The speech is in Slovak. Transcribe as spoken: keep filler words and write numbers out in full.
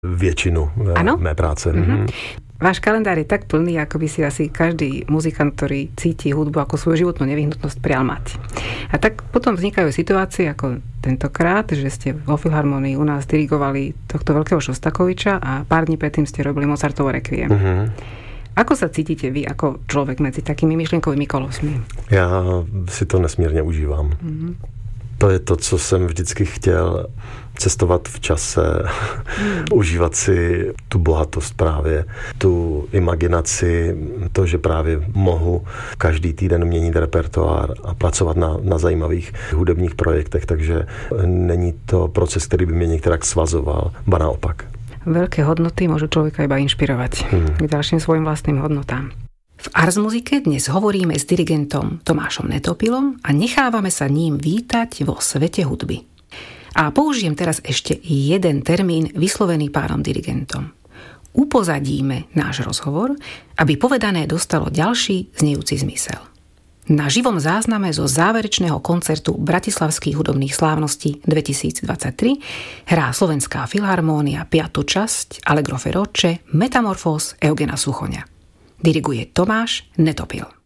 většinu ano? mé práce. Mm-hmm. Váš kalendár je tak plný, ako by si asi každý muzikant, ktorý cíti hudbu ako svoju životnú nevyhnutnosť, prial mať. A tak potom vznikajú situácie ako tentokrát, že ste vo Filharmonii u nás dirigovali tohto veľkého Šostakoviča a pár dní predtým ste robili Mozartovo Requiem. Mm-hmm. Ako sa cítite vy ako človek medzi takými myšlienkovými kolosmi? Já si to nesmírně užívám. Mm-hmm. To je to, co jsem vždycky chtěl, cestovat v čase, mm. užívat si tu bohatost právě, tu imaginaci, to, že právě mohu každý týden měnit repertoár a pracovat na, na zajímavých hudebních projektech, takže není to proces, který by mě některak svazoval, ba naopak. Veľké hodnoty môžu človeka iba inšpirovať mm. k ďalším svojim vlastným hodnotám. V Ars Muzike dnes hovoríme s dirigentom Tomášom Netopilom a nechávame sa ním vítať vo svete hudby. A použijem teraz ešte jeden termín vyslovený pánom dirigentom. Upozadíme náš rozhovor, aby povedané dostalo ďalší znejúci zmysel. Na živom zázname zo záverečného koncertu Bratislavských hudobných slávností dvetisícdvadsaťtri hrá Slovenská filharmónia piatu časť Allegro feroce Metamorfóz Eugena Suchoňa. Diriguje Tomáš Netopil.